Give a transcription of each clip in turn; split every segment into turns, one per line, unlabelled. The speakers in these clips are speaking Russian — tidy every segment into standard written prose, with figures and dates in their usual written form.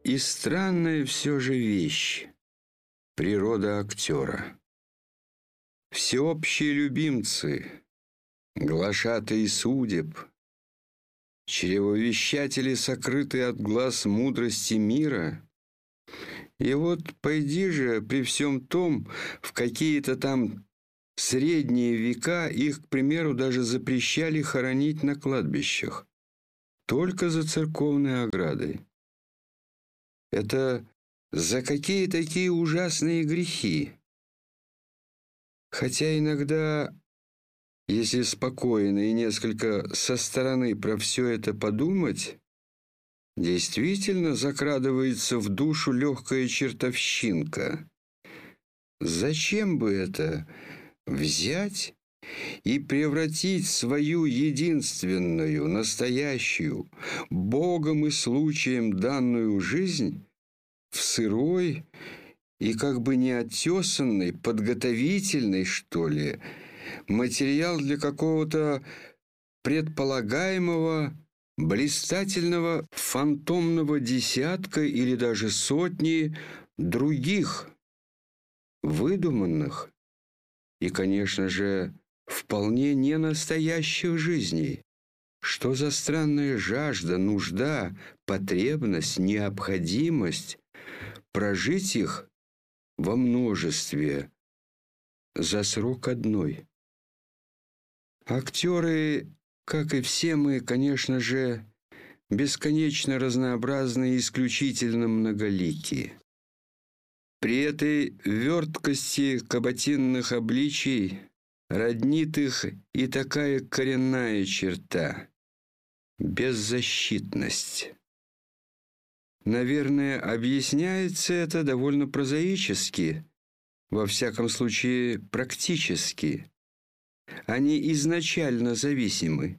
И странная все же вещь — природа актера. Всеобщие любимцы, глашатые судеб, чревовещатели, сокрытые от глаз мудрости мира. И вот пойди же при всем том, в какие-то там средние века их, к примеру, даже запрещали хоронить на кладбищах, только за церковной оградой. Это за какие такие ужасные грехи? Хотя иногда, если спокойно и несколько со стороны про все это подумать, действительно закрадывается в душу легкая чертовщинка. Зачем бы это взять и превратить свою единственную, настоящую, Богом и случаем данную жизнь в сырой и как бы неотесанный, подготовительный, что ли, материал для какого-то предполагаемого блистательного фантомного десятка или даже сотни других выдуманных и, конечно же, вполне не настоящих жизней? Что за странная жажда, нужда, потребность, необходимость прожить их во множестве за срок одной? Актеры, как и все мы, конечно же, бесконечно разнообразны и исключительно многолики. При этой верткости каботинных обличий роднит их и такая коренная черта – беззащитность. Наверное, объясняется это довольно прозаически, во всяком случае практически. Они изначально зависимы.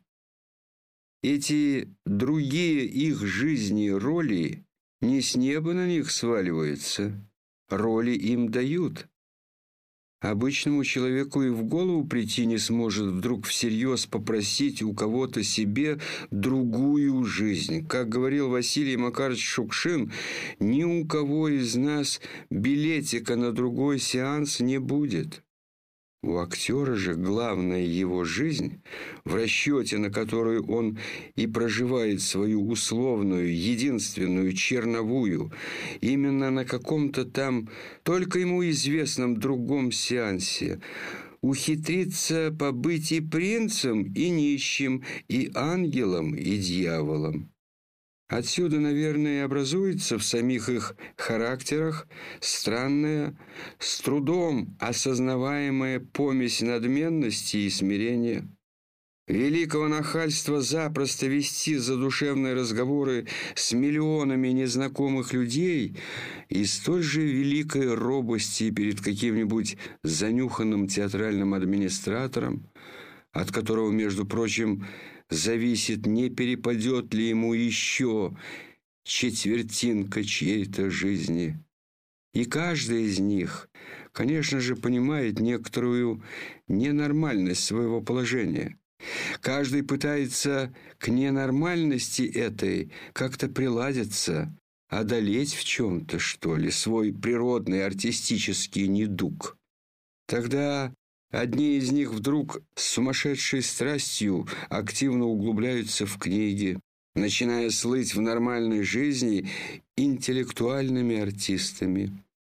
Эти другие их жизни роли не с неба на них сваливаются, роли им дают. Обычному человеку и в голову прийти не сможет вдруг всерьез попросить у кого-то себе другую жизнь. Как говорил Василий Макарович Шукшин, ни у кого из нас билетика на другой сеанс не будет. У актера же главная его жизнь, в расчете на которую он и проживает свою условную, единственную, черновую, именно на каком-то там, только ему известном другом сеансе, ухитриться побыть и принцем, и нищим, и ангелом, и дьяволом. Отсюда, наверное, и образуется в самих их характерах странная, с трудом осознаваемая помесь надменности и смирения, великого нахальства запросто вести задушевные разговоры с миллионами незнакомых людей и столь же великой робости перед каким-нибудь занюханным театральным администратором, от которого, между прочим, зависит, не перепадет ли ему еще четвертинка чьей-то жизни. И каждый из них, конечно же, понимает некоторую ненормальность своего положения. Каждый пытается к ненормальности этой как-то приладиться, одолеть в чем-то, что ли, свой природный артистический недуг. Тогда одни из них вдруг с сумасшедшей страстью активно углубляются в книги, начиная слыть в нормальной жизни интеллектуальными артистами.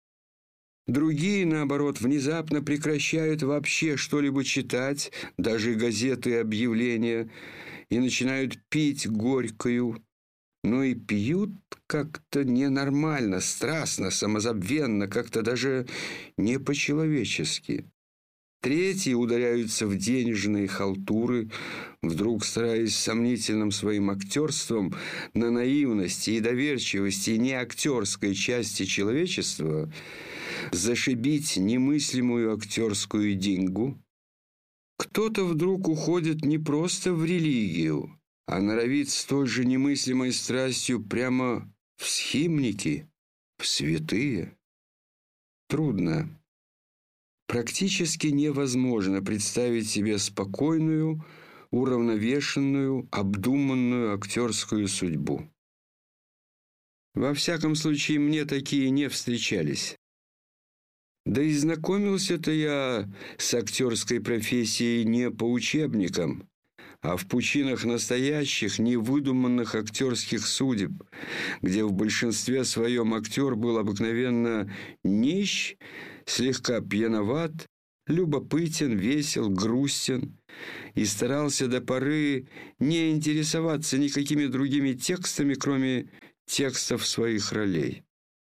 Другие, наоборот, внезапно прекращают вообще что-либо читать, даже газеты и объявления, и начинают пить горькую. Но и пьют как-то ненормально, страстно, самозабвенно, как-то даже не по-человечески. Третьи ударяются в денежные халтуры, вдруг стараясь сомнительным своим актерством на наивности и доверчивости неактерской части человечества зашибить немыслимую актерскую деньгу. Кто-то вдруг уходит не просто в религию, а норовит с той же немыслимой страстью прямо в схимники, в святые. Трудно. Практически невозможно представить себе спокойную, уравновешенную, обдуманную актерскую судьбу. Во всяком случае, мне такие не встречались. Да и знакомился-то я с актерской профессией не по учебникам, а в пучинах настоящих, невыдуманных актерских судеб, где в большинстве своем актер был обыкновенно нищ, слегка пьяноват, любопытен, весел, грустен и старался до поры не интересоваться никакими другими текстами, кроме текстов своих ролей.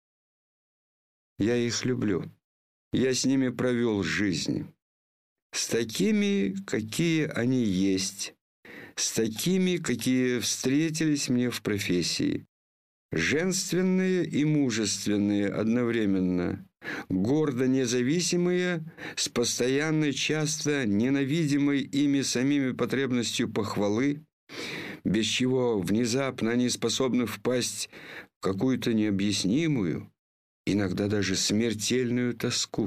Я их люблю. Я с ними провел жизнь. С такими, какие они есть. С такими, какие встретились мне в профессии. Женственные и мужественные одновременно. Гордо независимые, с постоянной, часто ненавидимой ими самими потребностью похвалы, без чего внезапно они способны впасть в какую-то необъяснимую, иногда даже смертельную тоску.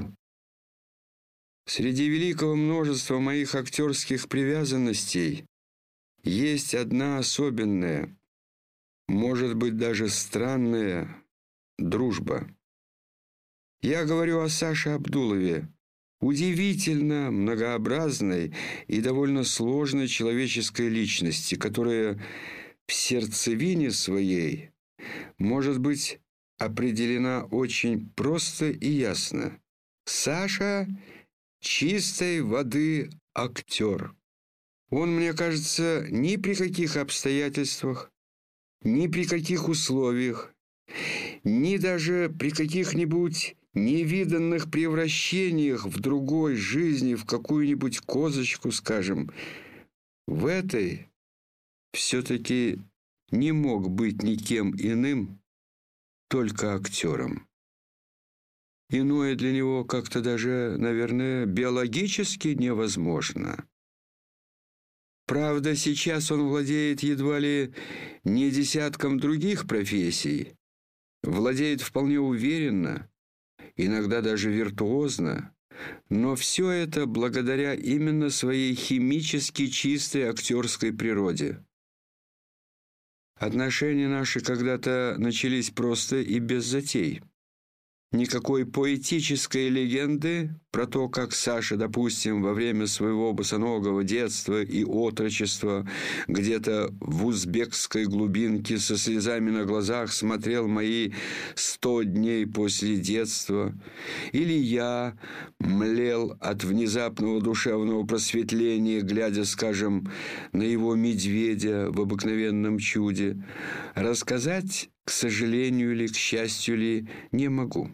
Среди великого множества моих актерских привязанностей есть одна особенная, может быть, даже странная дружба. Я говорю о Саше Абдулове, удивительно многообразной и довольно сложной человеческой личности, которая в сердцевине своей может быть определена очень просто и ясно. Саша – чистой воды актер. Он, мне кажется, ни при каких обстоятельствах, ни при каких условиях, ни даже при каких-нибудь невиданных превращениях в другой жизни, в какую-нибудь козочку, скажем, в этой все-таки не мог быть никем иным, только актером. Иное для него как-то даже, наверное, биологически невозможно. Правда, сейчас он владеет едва ли не десятком других профессий, владеет вполне уверенно, иногда даже виртуозно, но все это благодаря именно своей химически чистой актерской природе. Отношения наши когда-то начались просто и без затей. Никакой поэтической легенды про то, как Саша, допустим, во время своего босоногого детства и отрочества где-то в узбекской глубинке со слезами на глазах смотрел мои 100 дней после детства, или я млел от внезапного душевного просветления, глядя, скажем, на его медведя в обыкновенном чуде, рассказать, к сожалению ли, к счастью ли, не могу.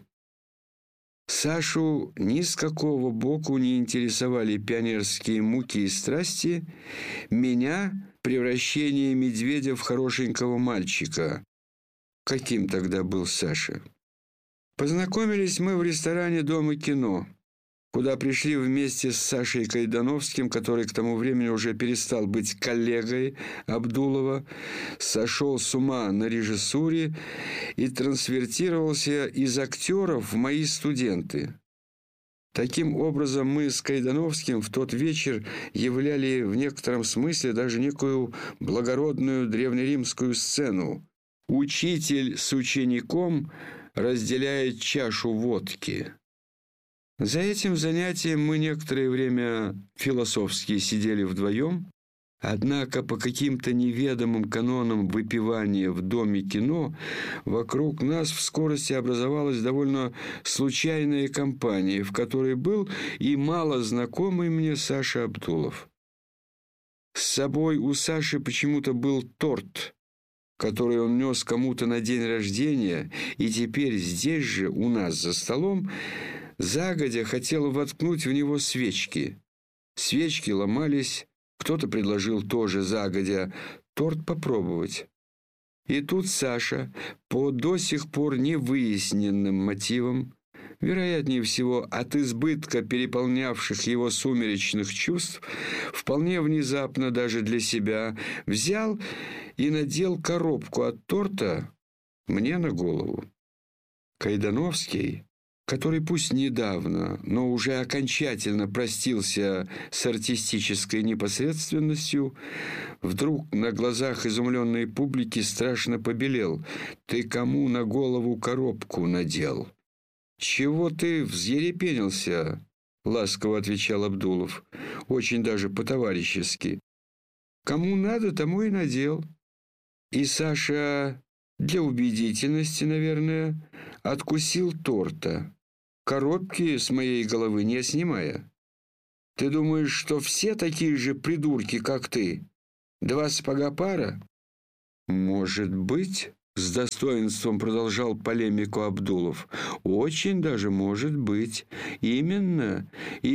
Сашу ни с какого боку не интересовали пионерские муки и страсти, меня – превращение медведя в хорошенького мальчика. Каким тогда был Саша? Познакомились мы в ресторане Дома кино, куда пришли вместе с Сашей Кайдановским, который к тому времени уже перестал быть коллегой Абдулова, сошел с ума на режиссуре и трансвертировался из актеров в мои студенты. Таким образом, мы с Кайдановским в тот вечер являли в некотором смысле даже некую благородную древнеримскую сцену. Учитель с учеником разделяет чашу водки. За этим занятием мы некоторое время философски сидели вдвоем, однако по каким-то неведомым канонам выпивания в Доме кино вокруг нас в скорости образовалась довольно случайная компания, в которой был и мало знакомый мне Саша Абдулов. С собой у Саши почему-то был торт, который он нес кому-то на день рождения, и теперь здесь же, у нас за столом, загодя хотел воткнуть в него свечки. Свечки ломались, кто-то предложил тоже загодя торт попробовать. И тут Саша, по до сих пор невыясненным мотивам, вероятнее всего от избытка переполнявших его сумеречных чувств, вполне внезапно даже для себя, взял и надел коробку от торта мне на голову. Кайдановский, который пусть недавно, но уже окончательно простился с артистической непосредственностью, вдруг на глазах изумленной публики страшно побелел. «Ты кому на голову коробку надел?» «Чего ты взъерепенился?» — ласково отвечал Абдулов, очень даже по-товарищески. «Кому надо, тому и надел». И Саша, для убедительности, наверное, откусил торта, коробки с моей головы не снимая. «Ты думаешь, что все такие же придурки, как ты? 2 сапога пара?» «Может быть», — с достоинством продолжал полемику Абдулов, «очень даже может быть. Именно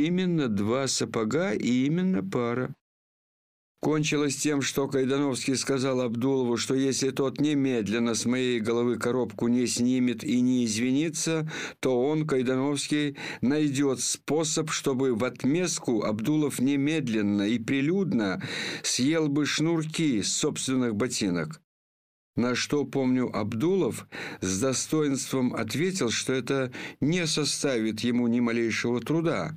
2 сапога и именно пара». Кончилось тем, что Кайдановский сказал Абдулову, что если тот немедленно с моей головы коробку не снимет и не извинится, то он, Кайдановский, найдет способ, чтобы в отместку Абдулов немедленно и прилюдно съел бы шнурки с собственных ботинок. На что, помню, Абдулов с достоинством ответил, что это не составит ему ни малейшего труда.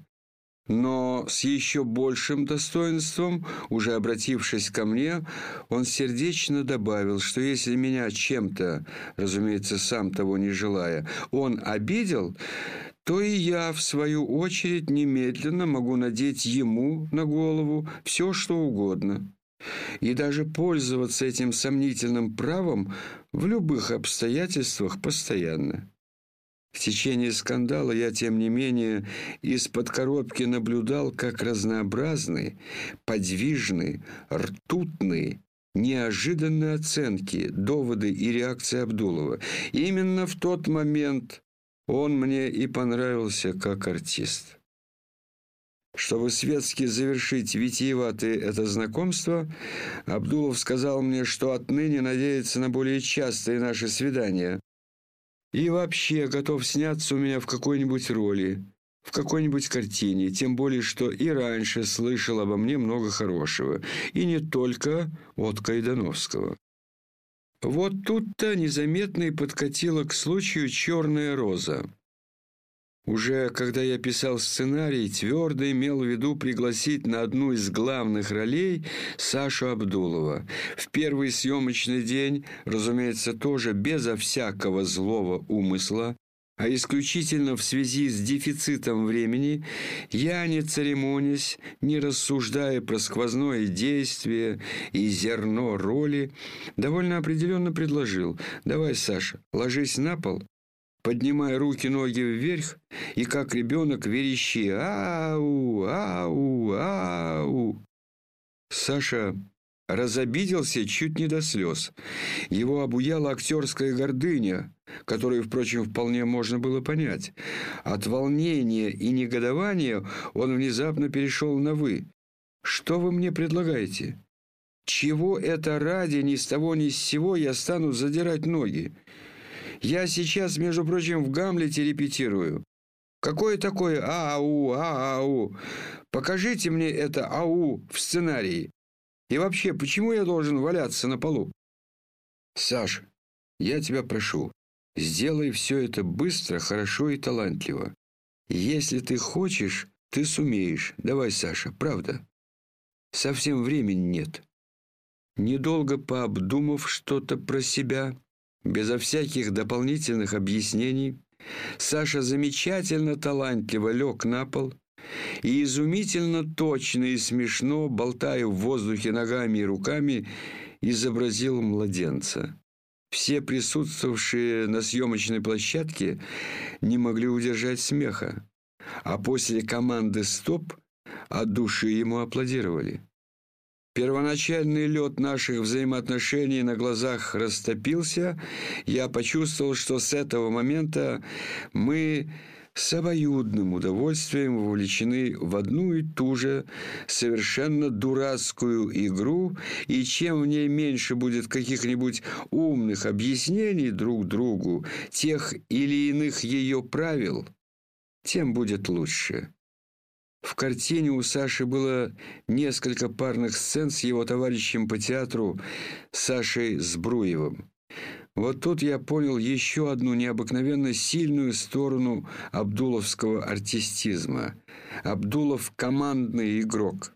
Но с еще большим достоинством, уже обратившись ко мне, он сердечно добавил, что если меня чем-то, разумеется, сам того не желая, он обидел, то и я, в свою очередь, немедленно могу надеть ему на голову все, что угодно. И даже пользоваться этим сомнительным правом в любых обстоятельствах постоянно. В течение скандала я, тем не менее, из-под коробки наблюдал, как разнообразные, подвижные, ртутные, неожиданные оценки, доводы и реакции Абдулова. Именно в тот момент он мне и понравился как артист. Чтобы светски завершить витиеватое это знакомство, Абдулов сказал мне, что отныне надеется на более частые наши свидания. И вообще готов сняться у меня в какой-нибудь роли, в какой-нибудь картине, тем более, что и раньше слышал обо мне много хорошего, и не только от Кайдановского. Вот тут-то незаметно и подкатила к случаю «Черная роза». Уже когда я писал сценарий, твердо имел в виду пригласить на одну из главных ролей Сашу Абдулова. В первый съемочный день, разумеется, тоже безо всякого злого умысла, а исключительно в связи с дефицитом времени, я, не церемонясь, не рассуждая про сквозное действие и зерно роли, довольно определенно предложил: «Давай, Саша, ложись на пол, поднимай руки-ноги вверх и, как ребенок, верещи: ау, ау, ау». Саша разобиделся чуть не до слез. Его обуяла актерская гордыня, которую, впрочем, вполне можно было понять. От волнения и негодования он внезапно перешел на «вы». «Что вы мне предлагаете? Чего это ради ни с того ни с сего я стану задирать ноги? Я сейчас, между прочим, в «Гамлете» репетирую. Какое такое ау, ау? Покажите мне это ау в сценарии. И вообще, почему я должен валяться на полу?» «Саша, я тебя прошу, сделай все это быстро, хорошо и талантливо. Если ты хочешь, ты сумеешь. Давай, Саша, правда. Совсем времени нет». Недолго пообдумав что-то про себя, безо всяких дополнительных объяснений, Саша замечательно талантливо лег на пол и изумительно точно и смешно, болтая в воздухе ногами и руками, изобразил младенца. Все присутствовавшие на съемочной площадке не могли удержать смеха, а после команды «Стоп» от души ему аплодировали. Первоначальный лед наших взаимоотношений на глазах растопился. Я почувствовал, что с этого момента мы с обоюдным удовольствием вовлечены в одну и ту же совершенно дурацкую игру, и чем в ней меньше будет каких-нибудь умных объяснений друг другу тех или иных ее правил, тем будет лучше. В картине у Саши было несколько парных сцен с его товарищем по театру Сашей Збруевым. Вот тут я понял еще одну необыкновенно сильную сторону абдуловского артистизма. Абдулов – командный игрок.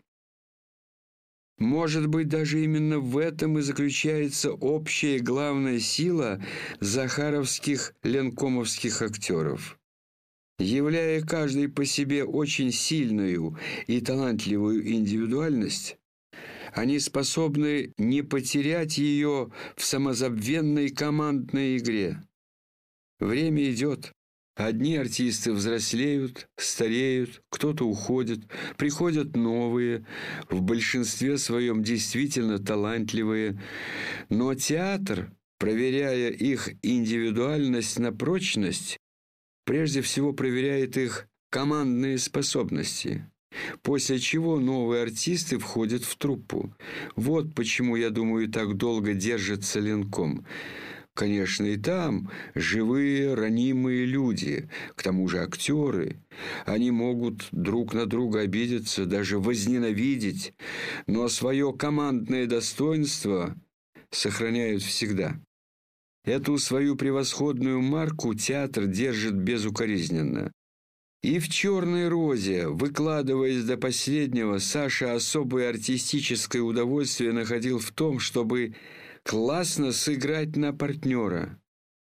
Может быть, даже именно в этом и заключается общая и главная сила захаровских ленкомовских актеров. Являя каждый по себе очень сильную и талантливую индивидуальность, они способны не потерять ее в самозабвенной командной игре. Время идет. Одни артисты взрослеют, стареют, кто-то уходит, приходят новые, в большинстве своем действительно талантливые. Но театр, проверяя их индивидуальность на прочность, прежде всего проверяет их командные способности, после чего новые артисты входят в труппу. Вот почему, я думаю, так долго держится Ленком. Конечно, и там живые, ранимые люди, к тому же актеры. Они могут друг на друга обидеться, даже возненавидеть, но свое командное достоинство сохраняют всегда. Эту свою превосходную марку театр держит безукоризненно. И в «Черной розе», выкладываясь до последнего, Саша особое артистическое удовольствие находил в том, чтобы классно сыграть на партнера.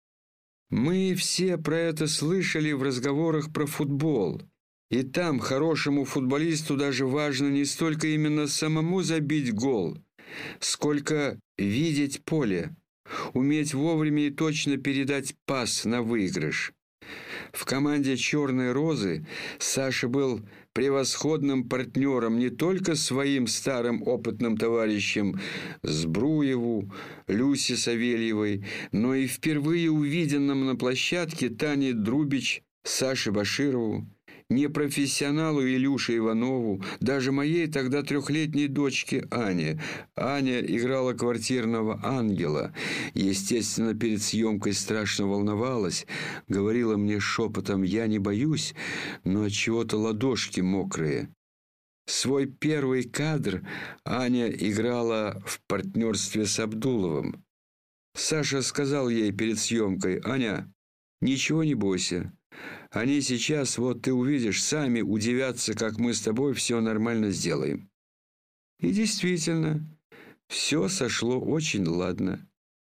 Мы все про это слышали в разговорах про футбол. И там хорошему футболисту даже важно не столько именно самому забить гол, сколько видеть поле, уметь вовремя и точно передать пас на выигрыш. В команде «Черной розы» Саша был превосходным партнером не только своим старым опытным товарищам Збруеву, Люсе Савельевой, но и впервые увиденным на площадке Тане Друбич, Саше Баширову, непрофессионалу Илюше Иванову, даже моей тогда 3-летней дочке Ане. Аня играла квартирного ангела. Естественно, перед съемкой страшно волновалась. Говорила мне шепотом: «Я не боюсь, но от чего-то ладошки мокрые». Свой первый кадр Аня играла в партнерстве с Абдуловым. Саша сказал ей перед съемкой: «Аня, ничего не бойся. Они сейчас, вот ты увидишь, сами удивятся, как мы с тобой все нормально сделаем». И действительно, все сошло очень ладно.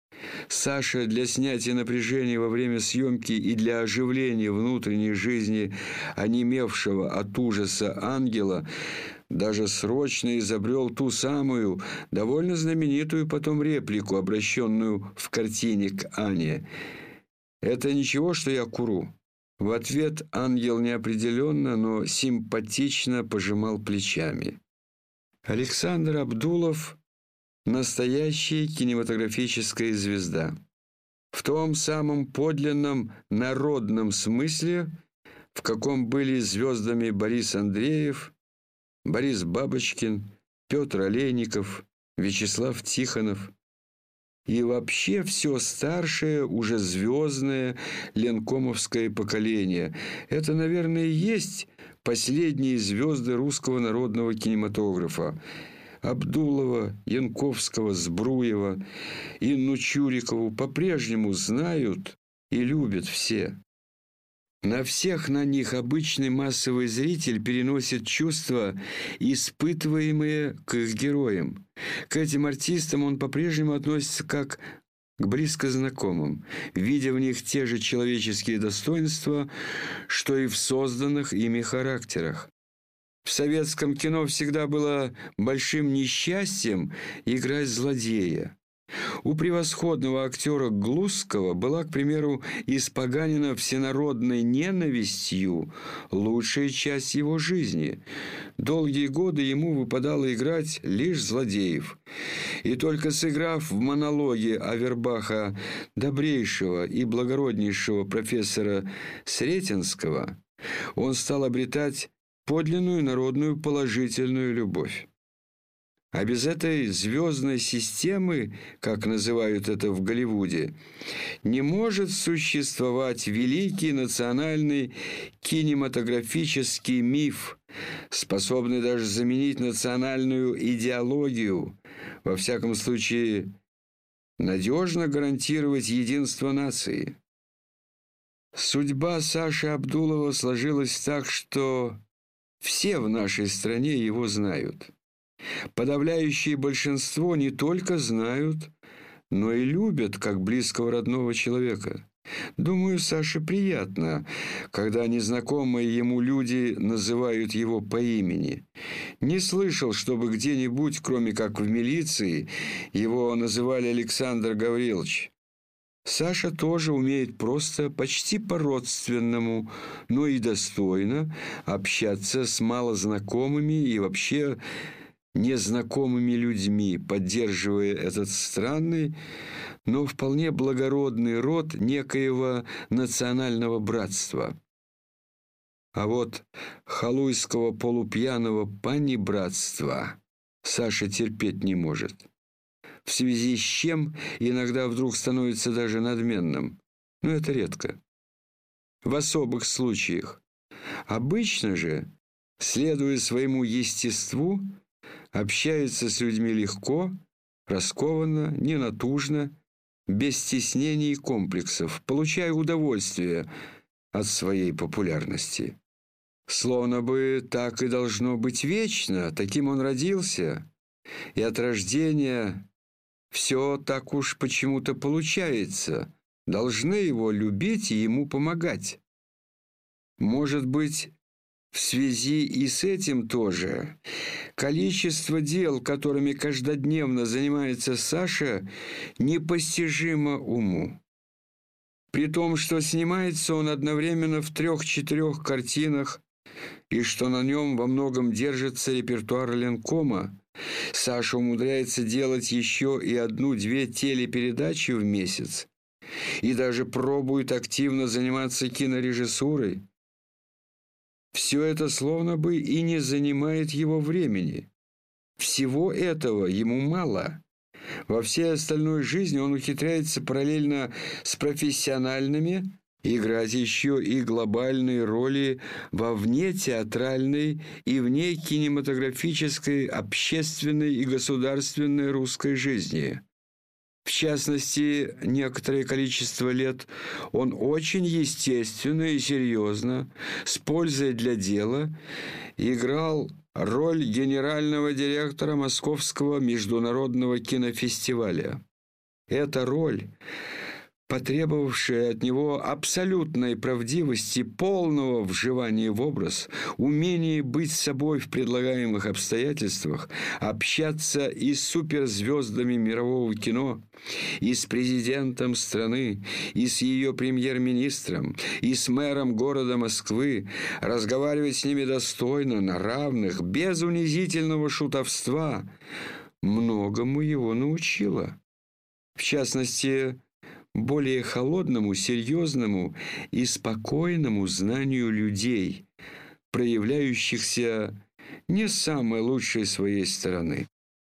Саша для снятия напряжения во время съемки и для оживления внутренней жизни онемевшего от ужаса ангела даже срочно изобрел ту самую, довольно знаменитую потом реплику, обращенную в картине к Ане: «Это ничего, что я курю?» В ответ ангел неопределенно, но симпатично пожимал плечами. Александр Абдулов – настоящая кинематографическая звезда. В том самом подлинном народном смысле, в каком были звездами Борис Андреев, Борис Бабочкин, Петр Олейников, Вячеслав Тихонов. И вообще все старшее, уже звездное ленкомовское поколение. Это, наверное, и есть последние звезды русского народного кинематографа. Абдулова, Янковского, Збруева, Инну Чурикову по-прежнему знают и любят все. На всех на них обычный массовый зритель переносит чувства, испытываемые к их героям. К этим артистам он по-прежнему относится как к близко знакомым, видя в них те же человеческие достоинства, что и в созданных ими характерах. В советском кино всегда было большим несчастьем играть злодея. У превосходного актера Глузского была, к примеру, испоганена всенародной ненавистью лучшая часть его жизни. Долгие годы ему выпадало играть лишь злодеев. И только сыграв в монологе Авербаха добрейшего и благороднейшего профессора Сретенского, он стал обретать подлинную народную положительную любовь. А без этой звездной системы, как называют это в Голливуде, не может существовать великий национальный кинематографический миф, способный даже заменить национальную идеологию, во всяком случае, надежно гарантировать единство нации. Судьба Саши Абдулова сложилась так, что все в нашей стране его знают. Подавляющее большинство не только знают, но и любят как близкого родного человека. Думаю, Саше приятно, когда незнакомые ему люди называют его по имени. Не слышал, чтобы где-нибудь, кроме как в милиции, его называли Александр Гаврилович. Саша тоже умеет просто, почти по-родственному, но и достойно общаться с малознакомыми и вообще незнакомыми людьми, поддерживая этот странный, но вполне благородный род некоего национального братства. А вот халуйского полупьяного панибратства Саша терпеть не может, в связи с чем иногда вдруг становится даже надменным. Но это редко. В особых случаях. Обычно же, следуя своему естеству, общается с людьми легко, раскованно, ненатужно, без стеснений и комплексов, получая удовольствие от своей популярности. Словно бы так и должно быть вечно, таким он родился, и от рождения все так уж почему-то получается, должны его любить и ему помогать. Может быть, в связи и с этим тоже количество дел, которыми каждодневно занимается Саша, непостижимо уму. При том, что снимается он одновременно в 3-4 картинах, и что на нем во многом держится репертуар Ленкома, Саша умудряется делать еще и 1-2 телепередачи в месяц, и даже пробует активно заниматься кинорежиссурой. Все это словно бы и не занимает его времени. Всего этого ему мало. Во всей остальной жизни он ухитряется параллельно с профессиональными играть еще и глобальные роли во внетеатральной и вне кинематографической, общественной и государственной русской жизни. В частности, некоторое количество лет он очень естественно и серьезно, с пользой для дела, играл роль генерального директора Московского международного кинофестиваля. Эта роль, потребовавшая от него абсолютной правдивости, полного вживания в образ, умения быть собой в предлагаемых обстоятельствах, общаться и с суперзвездами мирового кино, и с президентом страны, и с ее премьер-министром, и с мэром города Москвы, разговаривать с ними достойно, на равных, без унизительного шутовства, многому его научила. В частности, более холодному, серьезному и спокойному знанию людей, проявляющихся не с самой лучшей своей стороны.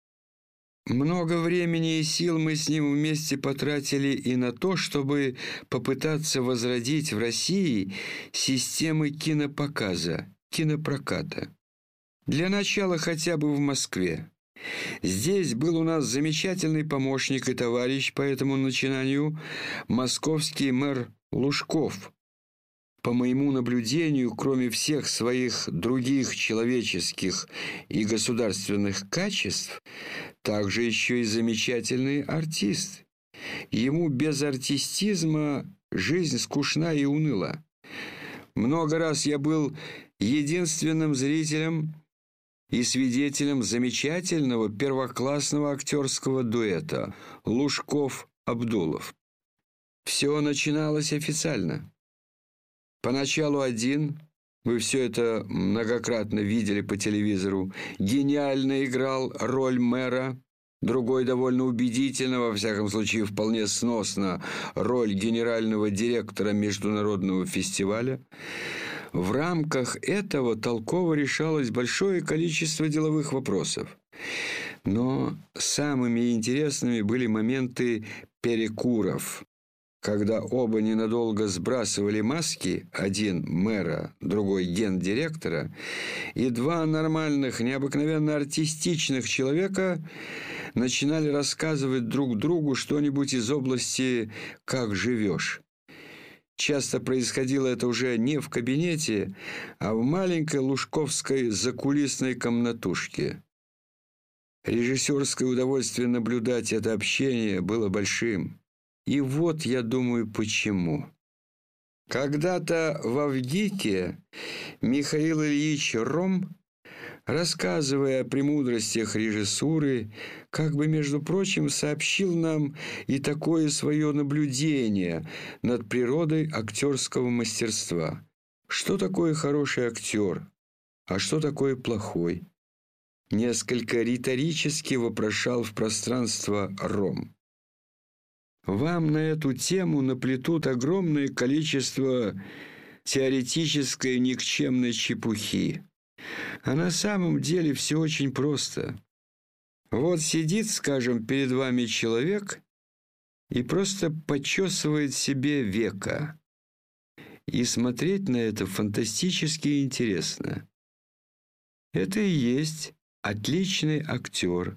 Много времени и сил мы с ним вместе потратили и на то, чтобы попытаться возродить в России системы кинопоказа, кинопроката. Для начала хотя бы в Москве. Здесь был у нас замечательный помощник и товарищ по этому начинанию, московский мэр Лужков. По моему наблюдению, кроме всех своих других человеческих и государственных качеств, также еще и замечательный артист. Ему без артистизма жизнь скучна и уныла. Много раз я был единственным зрителем и свидетелем замечательного первоклассного актерского дуэта Лужков-Абдулов. Все начиналось официально. Поначалу один, вы все это многократно видели по телевизору, гениально играл роль мэра, другой довольно убедительно, во всяком случае вполне сносно, роль генерального директора международного фестиваля. В рамках этого толково решалось большое количество деловых вопросов. Но самыми интересными были моменты перекуров. когда оба ненадолго сбрасывали маски, один мэра, другой гендиректора, и два нормальных, необыкновенно артистичных человека начинали рассказывать друг другу что-нибудь из области «как живешь». Часто происходило это уже не в кабинете, а в маленькой лужковской закулисной комнатушке. Режиссерское удовольствие наблюдать это общение было большим. И вот, я думаю, почему. Когда-то в Авгике Михаил Ильич Ром, рассказывая о премудростях режиссуры, как бы, между прочим, сообщил нам и такое свое наблюдение над природой актерского мастерства. Что такое хороший актер, а что такое плохой? Несколько риторически вопрошал в пространство Ром. Вам на эту тему наплетут огромное количество теоретической никчемной чепухи. А на самом деле все очень просто. Вот сидит, скажем, перед вами человек и просто почесывает себе веко. И смотреть на это фантастически интересно. Это и есть отличный актер.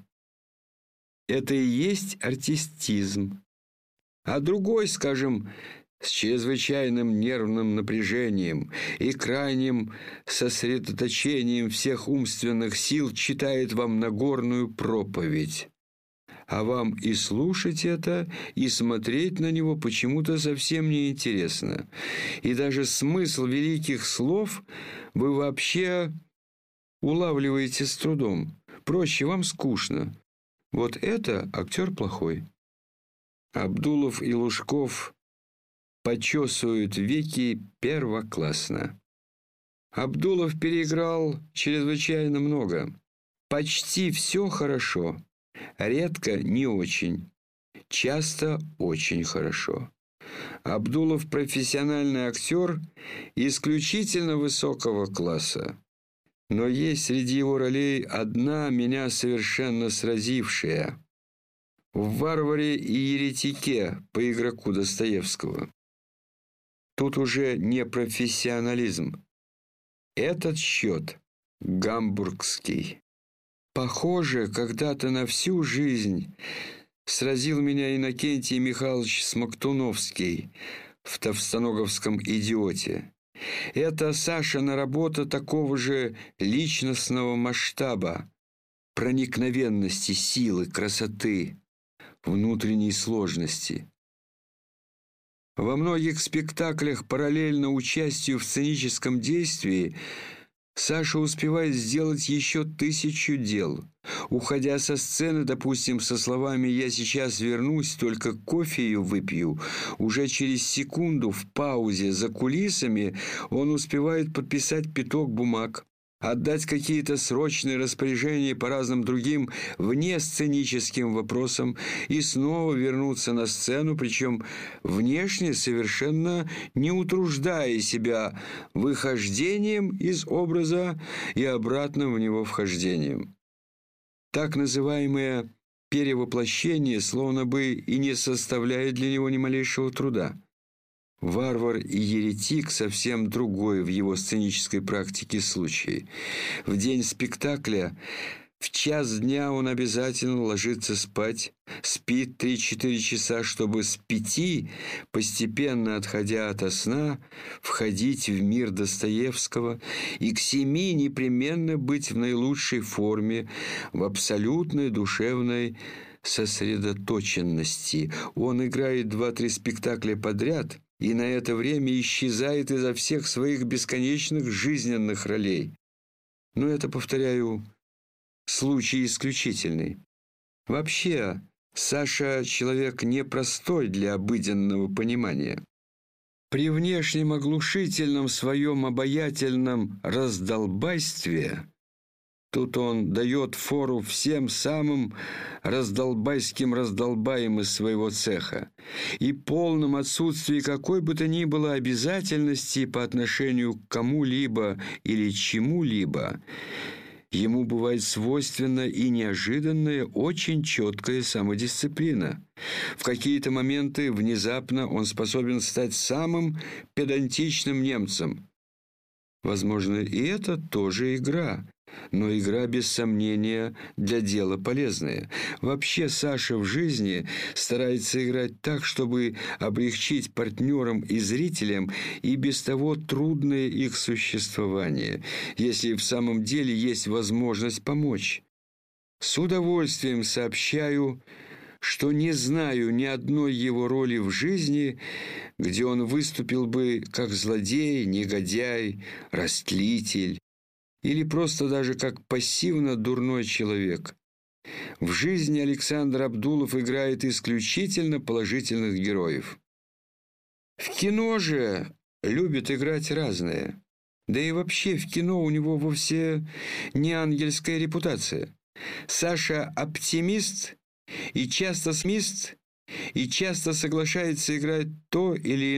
Это и есть артистизм. А другой, скажем, с чрезвычайным нервным напряжением и крайним сосредоточением всех умственных сил читает вам Нагорную проповедь. А вам и слушать это, и смотреть на него почему-то совсем не интересно. И даже смысл великих слов вы вообще улавливаете с трудом. Проще, вам скучно. Вот это актер плохой. Абдулов и Лужков почесывают веки первоклассно. Абдулов переиграл чрезвычайно много. Почти все хорошо, редко не очень, часто очень хорошо. Абдулов профессиональный актер исключительно высокого класса. Но есть среди его ролей одна, меня совершенно сразившая. В «Варваре и еретике» по игроку Достоевского. Тут уже не профессионализм. Этот счет гамбургский. Похоже, когда-то на всю жизнь сразил меня Иннокентий Михайлович Смоктуновский в «Товстоноговском идиоте». Это Сашина работа такого же личностного масштаба, проникновенности, силы, красоты, внутренней сложности. Во многих спектаклях параллельно участию в сценическом действии Саша успевает сделать еще 1000 дел. Уходя со сцены, допустим, со словами «я сейчас вернусь, только кофею выпью», уже через секунду в паузе за кулисами он успевает подписать пяток бумаг, отдать какие-то срочные распоряжения по разным другим внесценическим вопросам и снова вернуться на сцену, причем внешне совершенно не утруждая себя выхождением из образа и обратным в него вхождением. Так называемое перевоплощение словно бы и не составляет для него ни малейшего труда. «Варвар и еретик» совсем другой в его сценической практике случай. В день спектакля в час дня он обязательно ложится спать, спит 3-4 часа, чтобы с 5, постепенно отходя ото сна, входить в мир Достоевского и к 7 непременно быть в наилучшей форме, в абсолютной душевной сосредоточенности. Он играет 2-3 спектакля подряд и на это время исчезает изо всех своих бесконечных жизненных ролей. Но это, повторяю, случай исключительный. Вообще, Саша человек непростой для обыденного понимания. При внешнем оглушительном своем обаятельном раздолбайстве тут он дает фору всем самым раздолбайским раздолбаем из своего цеха и полном отсутствии какой бы то ни было обязательности по отношению к кому-либо или чему-либо. ему бывает свойственна и неожиданная, очень четкая самодисциплина. В какие-то моменты внезапно он способен стать самым педантичным немцем. Возможно, и это тоже игра, но игра, без сомнения, для дела полезная. Вообще Саша в жизни старается играть так, чтобы облегчить партнерам и зрителям и без того трудное их существование, если в самом деле есть возможность помочь. С удовольствием сообщаю, что не знаю ни одной его роли в жизни, где он выступил бы как злодей, негодяй, растлитель или просто даже как пассивно дурной человек. В жизни Александр Абдулов играет исключительно положительных героев. В кино же любит играть разное. Да и вообще в кино у него вовсе не ангельская репутация. Саша оптимист и часто смист, и часто соглашается играть то или